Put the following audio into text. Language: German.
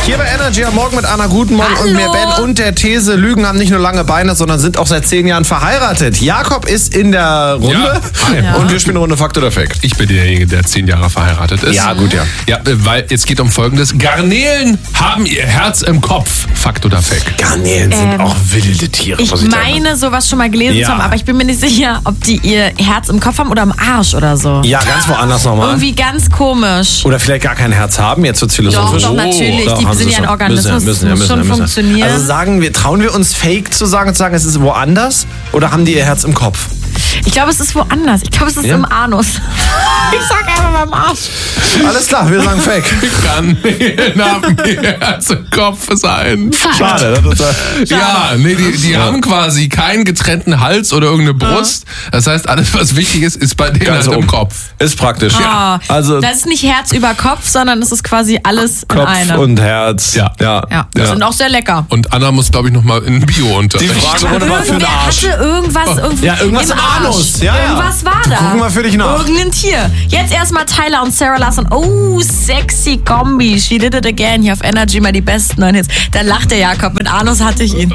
Hier bei Energy am Morgen mit Anna Gutenmorgen und mir Ben und der These, Lügen haben nicht nur lange Beine, sondern sind auch seit 10 Jahren verheiratet. Jakob ist in der Runde und wir spielen eine Runde Fakt oder Fake. Ich bin derjenige, der 10 Jahre verheiratet ist. Ja, gut, ja. Ja, weil es geht um Folgendes. Garnelen haben ihr Herz im Kopf. Fakt oder Fake? Garnelen sind auch wilde Tiere. Ich meine, sowas schon mal gelesen zu haben, aber ich bin mir nicht sicher, ob die ihr Herz im Kopf haben oder im Arsch oder so. Ja, ganz woanders nochmal. Irgendwie ganz komisch. Oder vielleicht gar kein Herz haben, jetzt wird's philosophisch. Doch, natürlich. Doch, Die haben sind sie ja ein schon. Organismus. Muss schon funktionieren. Also trauen wir uns Fake zu sagen und zu sagen, es ist woanders? Oder haben die ihr Herz im Kopf? Ich glaube, es ist woanders. Ich glaube, es ist im Anus. Ich sag einfach mal im Arsch. Alles klar, wir sagen Fake. Garnelen haben ihr Herz im Kopf sein. Schade. Ja, nee, die haben quasi keinen getrennten Hals oder irgendeine Brust. Das heißt, alles, was wichtig ist bei denen halt im Kopf. Ist praktisch. Ja. Also Das ist nicht Herz über Kopf, sondern es ist quasi alles in Kopf einem. und Herz. Ja. Das sind auch sehr lecker. Und Anna muss, glaube ich, nochmal in Bio-Unterricht. Die Frage wurde mal für den Irgendwer Arsch. hatte irgendwas Ja, irgendwas im im Anus. Arsch. Ja, ja. Irgendwas war da. Gucken wir für dich nach. Irgendein Tier. Jetzt erstmal Tyler und Sarah Larson. Oh, sexy Kombi. She did it again. Hier auf Energy mal die besten neuen Hits. Da lacht der Jakob. Mit Anus hatte ich ihn.